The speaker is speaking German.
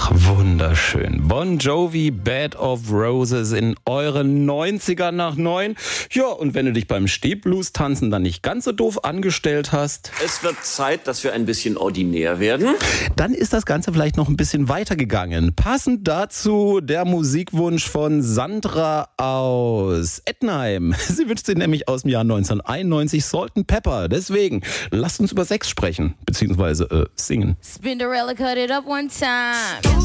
Ach, wunderschön. Bon Jovi, Bed of Roses in euren 90ern nach 9. Ja, und wenn du dich beim Stehblues-Tanzen dann nicht ganz so doof angestellt hast, es wird Zeit, dass wir ein bisschen ordinär werden. dann ist das Ganze vielleicht noch ein bisschen weitergegangen. Passend dazu der Musikwunsch von Sandra aus Ettenheim. Sie wünscht sich nämlich aus dem Jahr 1991 Salt and Pepper. Deswegen, lasst uns über Sex sprechen, beziehungsweise singen. Spinderella cut it up one time.